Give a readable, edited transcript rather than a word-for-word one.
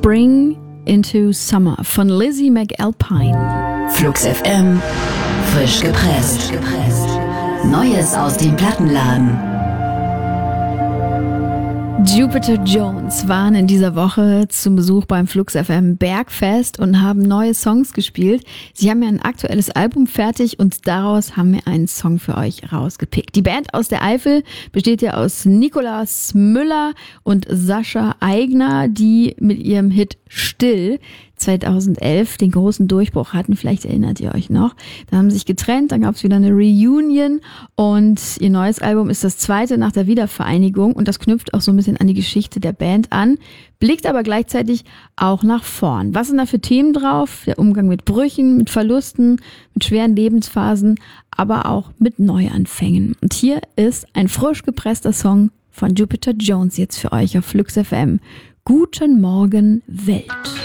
Spring into Summer von Lizzie McAlpine. Flux FM, frisch gepresst. Neues aus dem Plattenladen. Jupiter Jones waren in dieser Woche zum Besuch beim Flux FM Bergfest und haben neue Songs gespielt. Sie haben ja ein aktuelles Album fertig und daraus haben wir einen Song für euch rausgepickt. Die Band aus der Eifel besteht ja aus Nikolaus Müller und Sascha Aigner, die mit ihrem Hit Still 2011 den großen Durchbruch hatten. Vielleicht erinnert ihr euch noch. Da haben sie sich getrennt, dann gab es wieder eine Reunion und ihr neues Album ist das zweite nach der Wiedervereinigung und das knüpft auch so ein bisschen an die Geschichte der Band an, blickt aber gleichzeitig auch nach vorn. Was sind da für Themen drauf? Der Umgang mit Brüchen, mit Verlusten, mit schweren Lebensphasen, aber auch mit Neuanfängen. Und hier ist ein frisch gepresster Song von Jupiter Jones jetzt für euch auf Flux FM. Guten Morgen, Welt.